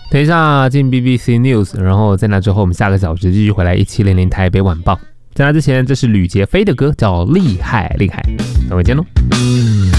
等一下进 BBC News， 然后在那之后我们下个小时继续回来1700台北晚报。在那之前，这是吕杰飞的歌，叫《厉害厉害》，等会见喽。